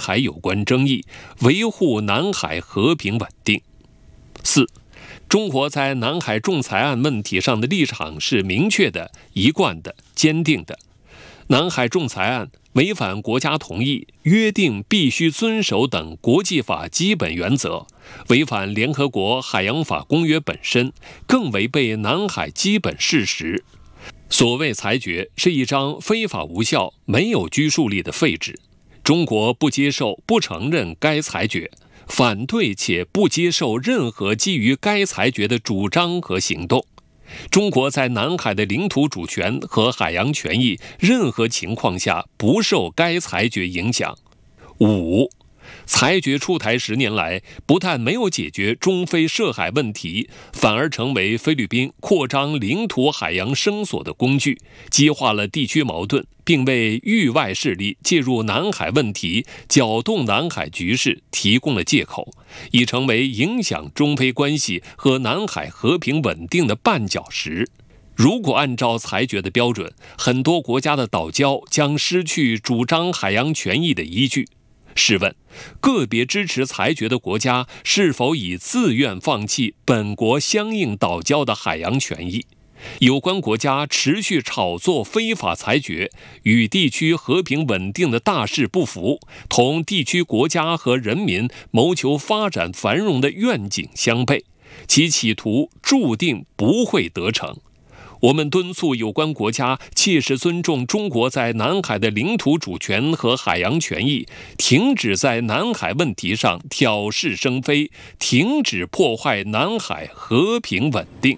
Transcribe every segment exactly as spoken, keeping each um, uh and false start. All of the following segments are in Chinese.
海有关争议，维护南海和平稳定。四，中国在南海仲裁案问题上的立场是明确的、一贯的、坚定的。南海仲裁案违反国家同意、约定必须遵守等国际法基本原则，违反联合国海洋法公约本身，更违背南海基本事实。所谓裁决是一张非法无效、没有拘束力的废纸，中国不接受、不承认该裁决，反对且不接受任何基于该裁决的主张和行动。中国在南海的领土主权和海洋权益任何情况下不受该裁决影响。五，裁决出台十年来，不但没有解决中非涉海问题，反而成为菲律宾扩张领土海洋声索的工具，激化了地区矛盾，并为域外势力介入南海问题、搅动南海局势提供了借口，已成为影响中非关系和南海和平稳定的绊脚石。如果按照裁决的标准，很多国家的岛礁将失去主张海洋权益的依据。试问，个别支持裁决的国家是否已自愿放弃本国相应岛礁的海洋权益？有关国家持续炒作非法裁决，与地区和平稳定的大势不符，同地区国家和人民谋求发展繁荣的愿景相悖，其企图注定不会得逞。我们敦促有关国家切实尊重中国在南海的领土主权和海洋权益，停止在南海问题上挑事生非，停止破坏南海和平稳定。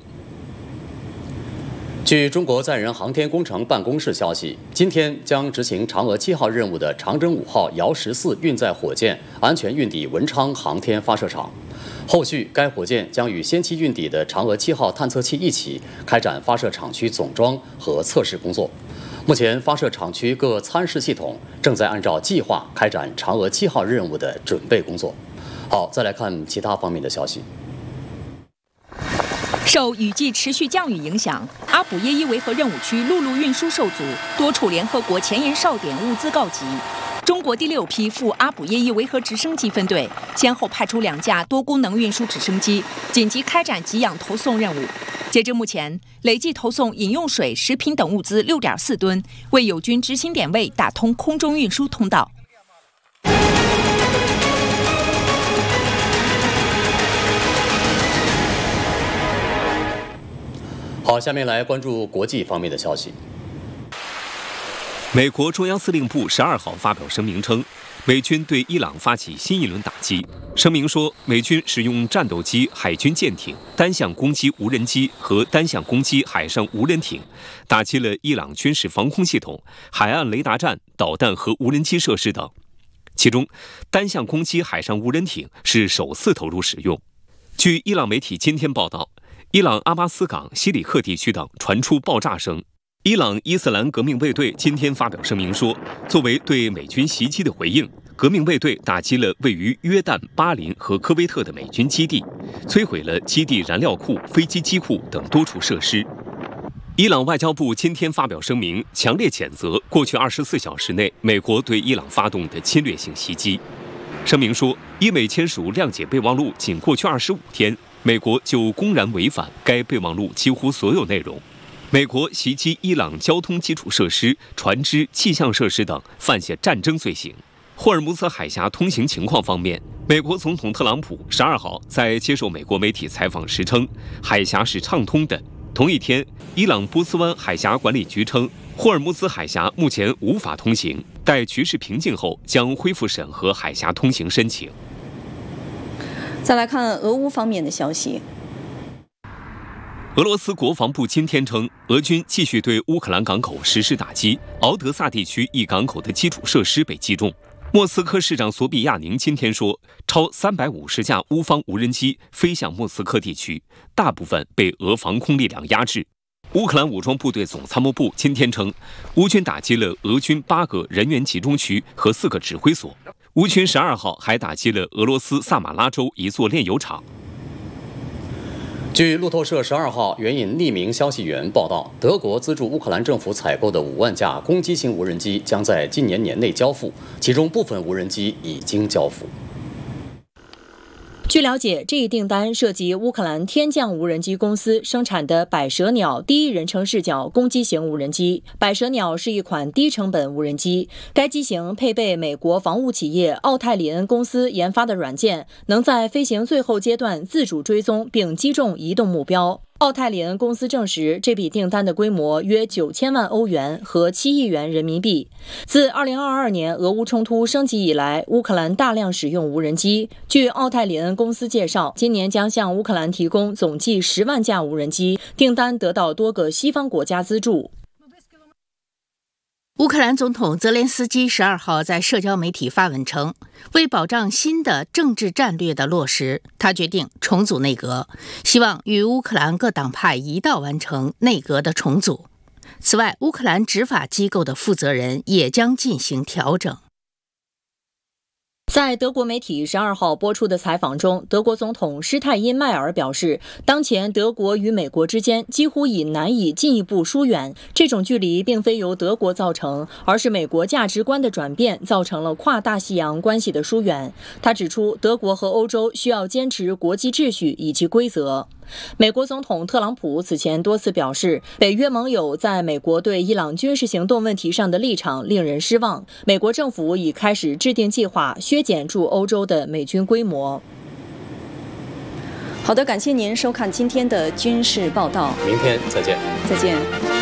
据中国载人航天工程办公室消息，今天将执行嫦娥七号任务的长征五号遥十四运载火箭安全运抵文昌航天发射场。后续，该火箭将与先期运抵的嫦娥七号探测器一起开展发射场区总装和测试工作。目前，发射场区各参试系统正在按照计划开展嫦娥七号任务的准备工作。好，再来看其他方面的消息。 受雨季持续降雨影响，阿卜耶伊维和任务区陆路运输受阻，多处联合国前沿哨点物资告急。中国第六批赴阿卜耶伊维和直升机分队先后派出两架多功能运输直升机，紧急开展给养投送任务。截至目前，累计投送饮用水、食品等物资 六点四吨，为友军执行点位打通空中运输通道。 好，下面来关注国际方面的消息。 美国中央司令部十二号发表声明称，美军对伊朗发起新一轮打击。声明说，美军使用战斗机、海军舰艇、单向攻击无人机和单向攻击海上无人艇，打击了伊朗军事防空系统、海岸雷达站、导弹和无人机设施等。其中，单向攻击海上无人艇是首次投入使用。据伊朗媒体今天报道，伊朗阿巴斯港、西里克地区等传出爆炸声。伊朗伊斯兰革命卫队今天发表声明说，作为对美军袭击的回应，革命卫队打击了位于约旦、巴林和科威特的美军基地，摧毁了基地燃料库、飞机机库等多处设施。伊朗外交部今天发表声明，强烈谴责过去二十四小时内美国对伊朗发动的侵略性袭击。声明说，伊美签署谅解备忘录仅过去二十五天，美国就公然违反该备忘录几乎所有内容。美国袭击伊朗交通基础设施、船只、气象设施等，犯下战争罪行。霍尔木兹海峡通行情况方面，美国总统特朗普十二号在接受美国媒体采访时称，海峡是畅通的。同一天，伊朗波斯湾海峡管理局称，霍尔木兹海峡目前无法通行，待局势平静后将恢复审核海峡通行申请。 再来看俄乌方面的消息。 俄罗斯国防部今天称，俄军继续对乌克兰港口实施打击，敖德萨地区一港口的基础设施被击中。莫斯科市长索比亚宁今天说，超三百五十架乌方无人机飞向莫斯科地区，大部分被俄防空力量压制。乌克兰武装部队总参谋部今天称，乌军打击了俄军八个人员集中区和四个指挥所。乌军十二号还打击了俄罗斯萨马拉州一座炼油厂。 据路透社十二号援引匿名消息源报道，德国资助乌克兰政府采购的五万架攻击型无人机将在今年年内交付，其中部分无人机已经交付。 据了解，这一订单涉及乌克兰天降无人机公司生产的百舌鸟第一人称视角攻击型无人机。百舌鸟是一款低成本无人机，该机型配备美国防务企业奥泰里恩公司研发的软件，能在飞行最后阶段自主追踪并击中移动目标。奥泰里恩公司证实，这笔订单的规模约九千万欧元和七亿元人民币。自二零二二年俄乌冲突升级以来，乌克兰大量使用无人机。据奥泰里恩公司介绍，今年将向乌克兰提供总计十万架无人机，订单得到多个西方国家资助。 乌克兰总统泽连斯基十二号在社交媒体发文称，为保障新的政治战略的落实，他决定重组内阁，希望与乌克兰各党派一道完成内阁的重组。此外，乌克兰执法机构的负责人也将进行调整。 在德国媒体十二号播出的采访中，德国总统施泰因迈尔表示，当前德国与美国之间几乎已难以进一步疏远，这种距离并非由德国造成，而是美国价值观的转变造成了跨大西洋关系的疏远。他指出，德国和欧洲需要坚持国际秩序以及规则。美国总统特朗普此前多次表示，北约盟友在美国对伊朗军事行动问题上的立场令人失望。美国政府已开始制定计划，削减驻欧洲的美军规模。 好的，感谢您收看今天的军事报道， 明天再见。 再见。